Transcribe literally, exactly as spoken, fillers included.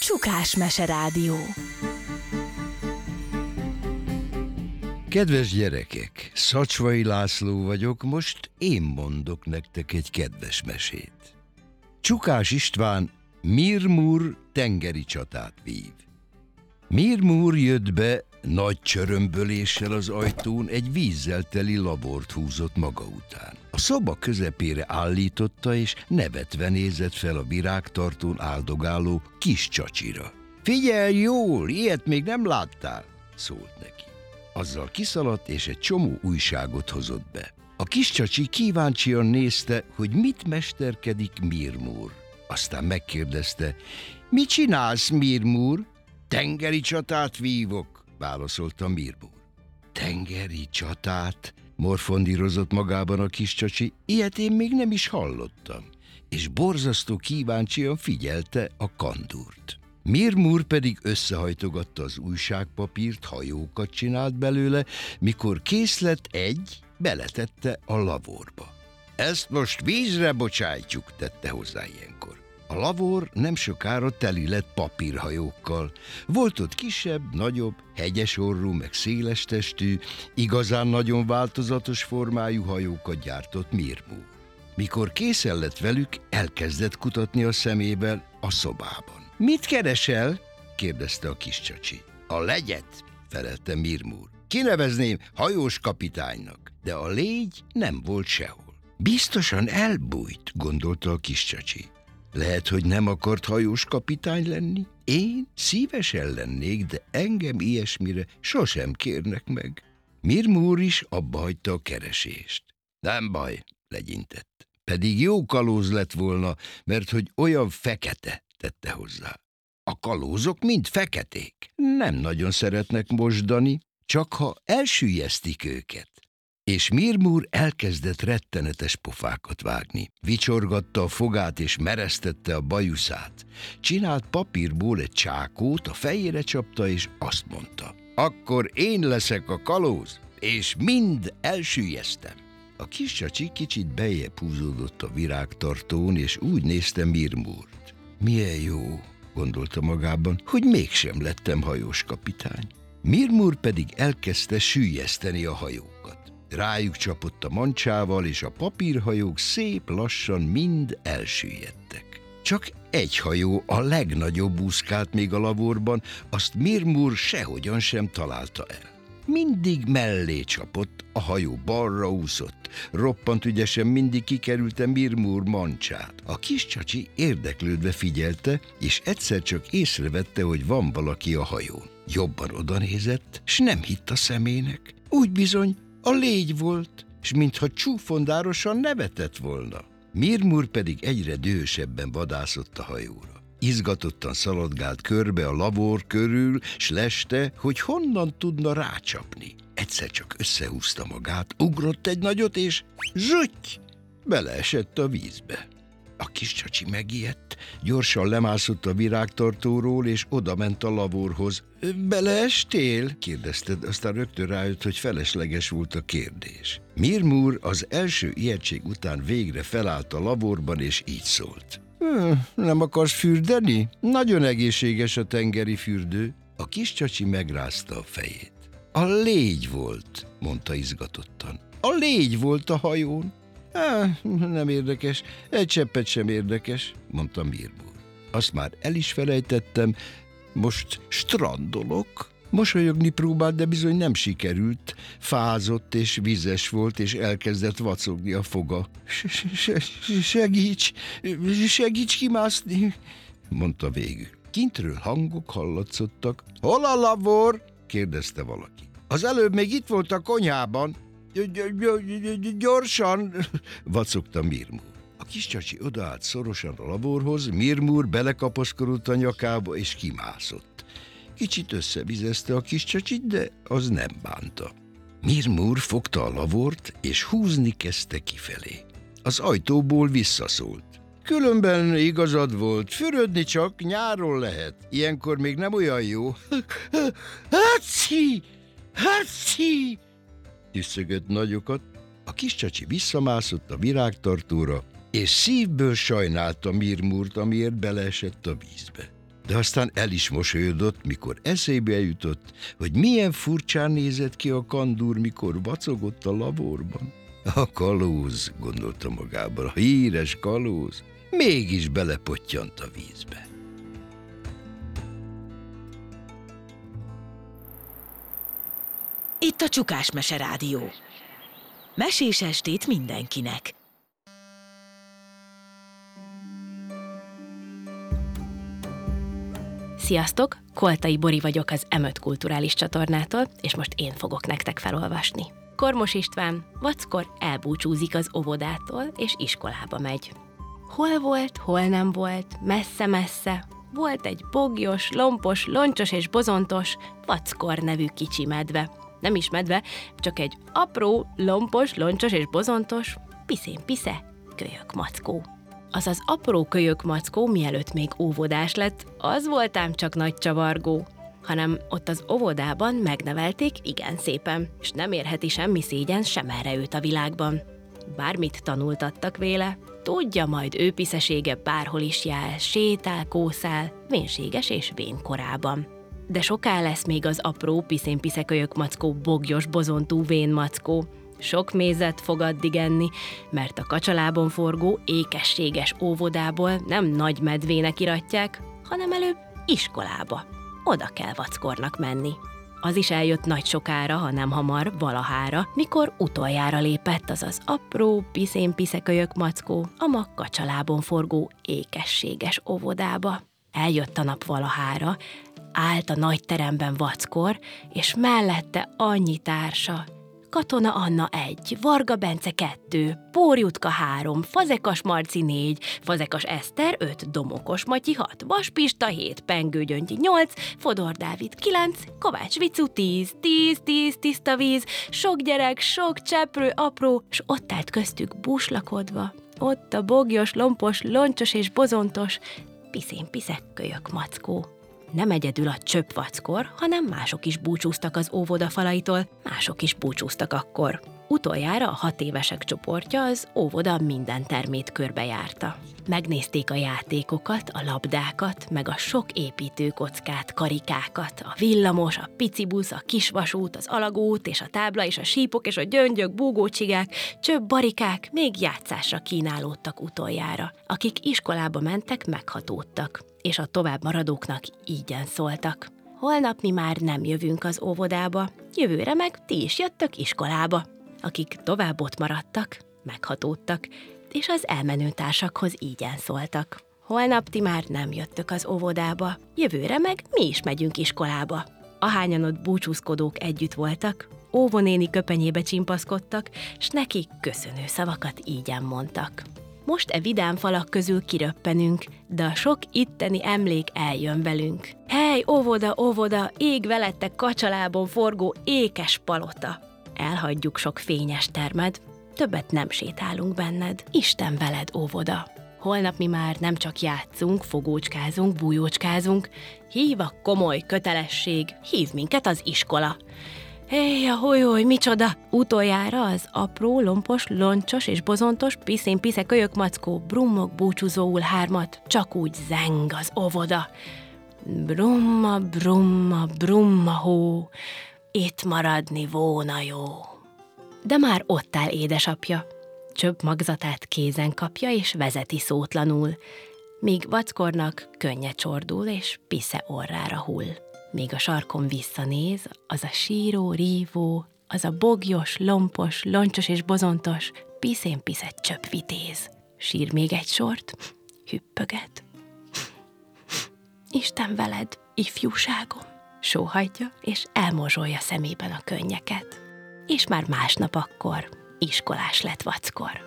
Csukás Meserádió. Kedves gyerekek, Szacsvai László vagyok, most én mondok nektek egy kedves mesét. Csukás István Mir-Mur tengeri csatát vív. Mir-Mur jött be nagy csörömböléssel az ajtón, egy vízzel teli labort húzott maga után. A szoba közepére állította, és nevetve nézett fel a virágtartón áldogáló kis csacsira. Figyelj jól, ilyet még nem láttál, szólt neki. Azzal kiszaladt, és egy csomó újságot hozott be. A kis csacsi kíváncsian nézte, hogy mit mesterkedik Mir-Mur. Aztán megkérdezte, mit csinálsz, Mir-Mur? Tengeri csatát vívok, válaszolta Mir-Mur. Tengeri csatát? Morfondírozott magában a kis csacsi, ilyet én még nem is hallottam, és borzasztó kíváncsian figyelte a kandúrt. Mir-Mur pedig összehajtogatta az újságpapírt, hajókat csinált belőle, mikor kész lett egy, beletette a lavorba. Ezt most vízre bocsájtjuk, tette hozzá ilyenkor. A lavor nem sokára teli lett papírhajókkal. Volt ott kisebb, nagyobb, hegyes orrú, meg széles testű, igazán nagyon változatos formájú hajókat gyártott Mir-Mur. Mikor készen lett velük, elkezdett kutatni a szemével a szobában. Mit keresel? kérdezte a kis csacsi. A legyet, felelte Mir-Mur. Kinevezném hajós kapitánynak, de a légy nem volt sehol. Biztosan elbújt, gondolta a kis csacsi. Lehet, hogy nem akart hajós kapitány lenni? Én szívesen lennék, de engem ilyesmire sosem kérnek meg. Mir-Mur is abbahagyta a keresést. Nem baj, legyintett. Pedig jó kalóz lett volna, mert hogy olyan fekete, tette hozzá. A kalózok mind feketék. Nem nagyon szeretnek mosdani, csak ha elsüllyesztik őket. És Mir-Mur elkezdett rettenetes pofákat vágni. Vicsorgatta a fogát és meresztette a bajuszát. Csinált papírból egy csákót, a fejére csapta és azt mondta. Akkor én leszek a kalóz, és mind elsüllyesztem. A kis csacsi kicsit bejjebb húzódott a virágtartón, és úgy nézte Mir-Murt. Milyen jó, gondolta magában, hogy mégsem lettem hajós kapitány. Mir-Mur pedig elkezdte süllyeszteni a hajókat. Rájuk csapott a mancsával, és a papírhajók szép lassan mind elsüllyedtek. Csak egy hajó, a legnagyobb úszkált még a lavorban, azt Mir-Mur sehogyan sem találta el. Mindig mellé csapott, a hajó balra úszott. Roppant ügyesen mindig kikerülte Mir-Mur mancsát. A kis csacsi érdeklődve figyelte, és egyszer csak észrevette, hogy van valaki a hajón. Jobban odanézett, s nem hitt a szemének. Úgy bizony, a légy volt, s mintha csúfondárosan nevetett volna. Mir-Mur pedig egyre dühösebben vadászott a hajóra. Izgatottan szaladgált körbe a lavor körül, s leste, hogy honnan tudna rácsapni. Egyszer csak összehúzta magát, ugrott egy nagyot, és zsutty! Beleesett a vízbe. A kis csacsi megijedt, gyorsan lemászott a virágtartóról, és odament a lavorhoz. Beleestél? kérdezte, aztán rögtön rájött, hogy felesleges volt a kérdés. Mir-Mur az első ijegység után végre felállt a lavorban, és így szólt. Nem akarsz fürdeni? Nagyon egészséges a tengeri fürdő. A kis csacsi megrázta a fejét. A légy volt, mondta izgatottan. A légy volt a hajón. Há, nem érdekes, egy cseppet sem érdekes, mondta Mir-Mur. Azt már el is felejtettem, most strandolok. Mosolyogni próbált, de bizony nem sikerült. Fázott és vizes volt, és elkezdett vacogni a foga. Segíts, segíts kimászni, mondta végül. Kintről hangok hallatszottak. Hol a lavor? kérdezte valaki. Az előbb még itt volt a konyhában. Gyorsan, vacogta Mir-Mur. A kis csacsi odaállt szorosan a lavorhoz, Mir-Mur belekapaszkodott a nyakába, és kimászott. Kicsit összevizezte a kis csacsit, de az nem bánta. Mir-Mur fogta a lavort, és húzni kezdte kifelé. Az ajtóból visszaszólt. Különben igazad volt, fürödni csak nyáron lehet. Ilyenkor még nem olyan jó. Haci! Haci! Tüsszögött nagyokat. A kis csacsi visszamászott a virágtartóra, és szívből sajnálta Mir-Murt, amiért beleesett a vízbe. de aztán el is mosolyodott, mikor eszébe jutott, hogy milyen furcsán nézett ki a kandúr, mikor vacogott a laborban. A kalóz, gondolta magában, a híres kalóz, mégis belepottyant a vízbe. Itt a Csukás Mese Rádió. Mesés estét mindenkinek! Sziasztok! Koltai Bori vagyok az em öt Kulturális Csatornától, és most én fogok nektek felolvasni. Kormos István vackor elbúcsúzik az óvodától, és iskolába megy. Hol volt, hol nem volt, messze-messze, volt egy bogyos, lompos, loncsos és bozontos Vackor nevű kicsi medve. Nem is medve, csak egy apró, lompos, loncsos és bozontos, piszén-pisze, kölyök mackó. Az az apró kölyök mackó, mielőtt még óvodás lett, az voltám csak nagy csavargó, hanem ott az óvodában megnevelték igen szépen, és nem érheti semmi szégyen sem erre őt a világban. Bármit tanultattak véle, tudja, majd ő piszesége bárhol is jár, sétál, kószál, vénséges és vén korában. De soká lesz még az apró piszén-pisze kölyök mackó bogyos, bozontú vén mackó. Sok mézet fog addig enni, mert a kacsalábon forgó, ékességes óvodából nem nagy medvének iratják, hanem előbb iskolába. Oda kell vackornak menni. Az is eljött nagy sokára, ha nem hamar, valahára, mikor utoljára lépett az az apró, piszén-pisze kölyök mackó a ma kacsalábon forgó, ékességes óvodába. Eljött a nap valahára, állt a nagy teremben vackor, és mellette annyi társa. Katona Anna egy, Varga Bence kettő, Pórjutka három, Fazekas Marci négy, Fazekas Eszter öt, Domokos Matyi hat, Vas Pista hét, Pengő Gyöngyi nyolc, Fodor Dávid kilenc, Kovács Vicu tíz, tíz, tíz tiszta víz, sok gyerek, sok cseprő, apró, s ott állt köztük búslakodva, ott a bogyos, lompos, loncsos és bozontos, piszén-piszek kölyök mackó. Nem egyedül a csöppvackor, hanem mások is búcsúztak az óvoda falaitól, mások is búcsúztak akkor. Utoljára a hat évesek csoportja az óvoda minden termét körbejárta. Megnézték a játékokat, a labdákat, meg a sok építőkockát, karikákat, a villamos, a picibusz, a kisvasút, az alagút és a tábla és a sípok és a gyöngyök, búgócsigák, csöpp barikák még játszásra kínálódtak utoljára. Akik iskolába mentek, meghatódtak, és a tovább maradóknak ígyen szóltak. Holnap mi már nem jövünk az óvodába, jövőre meg ti is jöttök iskolába. Akik tovább ott maradtak, meghatódtak, és az elmenő társakhoz ígyen szóltak. Holnap ti már nem jöttök az óvodába, jövőre meg mi is megyünk iskolába. Ahányan ott búcsúzkodók együtt voltak, óvonéni köpenyébe csimpaszkodtak, s neki köszönő szavakat ígyen mondtak. Most e vidám falak közül kiröppenünk, de a sok itteni emlék eljön velünk. Hely, óvoda, óvoda, ég veletek kacsalábon forgó ékes palota. Elhagyjuk sok fényes termed, többet nem sétálunk benned. Isten veled, óvoda! Holnap mi már nem csak játszunk, fogócskázunk, bújócskázunk, hív a komoly kötelesség, hív minket az iskola. Héj, aholy, micsoda! Utoljára az apró, lompos, loncsos és bozontos, piszén-pisze kölyök mackó brummog búcsúzóul hármat, csak úgy zeng az óvoda. Brumma, brumma, brumma hó, itt maradni volna jó. De már ott áll édesapja. Csöpp magzatát kézen kapja, és vezeti szótlanul, míg vackornak könnye csordul, és pisze orrára hull. Még a sarkon visszanéz, az a síró, rívó, az a bogyos, lompos, loncsos és bozontos, piszén-pisze csöpp vitéz. Sír még egy sort, hüppöget. Isten veled, ifjúságom! Sóhajtja, és elmozsolja szemében a könnyeket. És már másnap akkor iskolás lett vackor.